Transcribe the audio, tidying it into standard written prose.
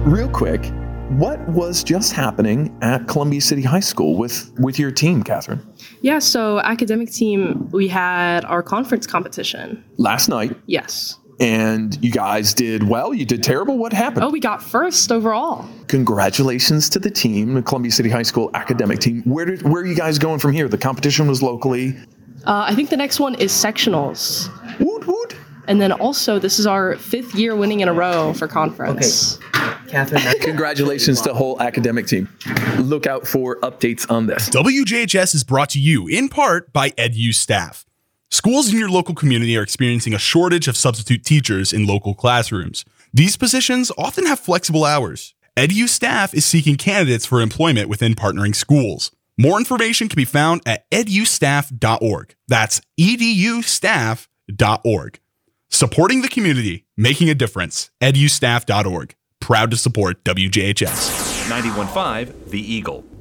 Real quick, what was just happening at Columbia City High School with your team, Catherine? Yeah, so academic team, we had our conference competition. Last night. Yes. And you guys did well? You did terrible? What happened? Oh, we got first overall. Congratulations to the team, the Columbia City High School academic team. Where are you guys going from here? The competition was locally. I think the next one is sectionals. Woot woot. And then also, this is our 5th year winning in a row for conference. Okay, Catherine. Congratulations to the whole academic team. Look out for updates on this. WJHS is brought to you in part by EDU staff. Schools in your local community are experiencing a shortage of substitute teachers in local classrooms. These positions often have flexible hours. EDU staff is seeking candidates for employment within partnering schools. More information can be found at edustaff.org. That's edustaff.org. Supporting the community, making a difference. edustaff.org. Proud to support WJHS. 91.5 The Eagle.